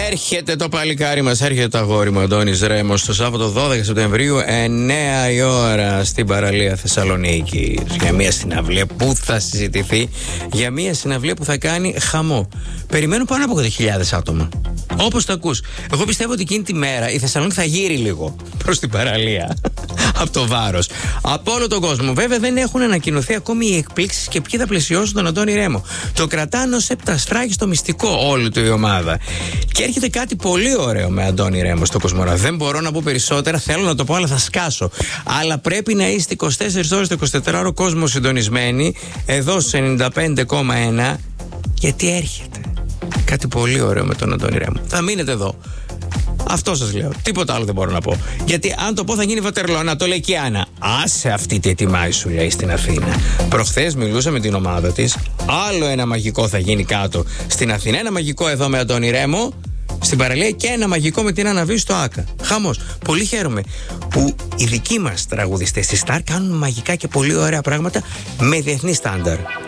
Έρχεται το παλικάρι μας, έρχεται το αγόρι μου Αντώνης Ρέμος το Σάββατο 12 Σεπτεμβρίου 9 η ώρα στην παραλία Θεσσαλονίκη για μια συναυλία που θα συζητηθεί, για μια συναυλία που θα κάνει χαμό. Περιμένουν πάνω από 10.000 άτομα. Όπως το ακούς. Εγώ πιστεύω ότι εκείνη τη μέρα η Θεσσαλονίκη θα γύρει λίγο προς την παραλία από το βάρος. Από όλο τον κόσμο. Βέβαια δεν έχουν ανακοινωθεί ακόμη οι εκπλήξεις και ποιοι θα πλαισιώσουν τον Αντώνη Ρέμο. Το κρατάνε ως επτασφράγιστο στο μυστικό όλη του η ομάδα. Και έρχεται κάτι πολύ ωραίο με Αντώνη Ρέμο στο Κοσμοράδιο. Δεν μπορώ να πω περισσότερα, θέλω να το πω, αλλά θα σκάσω. Αλλά πρέπει να είστε 24 ώρες το 24ωρο κόσμο συντονισμένοι εδώ στο 95,1, γιατί έρχεται κάτι πολύ ωραίο με τον Αντώνη Ρέμο. Θα μείνετε εδώ. Αυτό σας λέω. Τίποτα άλλο δεν μπορώ να πω. Γιατί αν το πω θα γίνει Βατερλώνα. Το λέει και η Άννα. Άσε αυτή τι ετοιμάει, σου λέει, στην Αθήνα. Προχθές μιλούσα με την ομάδα της. Άλλο ένα μαγικό θα γίνει κάτω στην Αθήνα. Ένα μαγικό εδώ με Αντώνη Ρέμο στην παραλία και ένα μαγικό με την Αναβή στο Άκα. Χαμός. Πολύ χαίρομαι που οι δικοί μας τραγουδιστές στη Σταρ κάνουν μαγικά και πολύ ωραία πράγματα με διεθνή στάνταρ.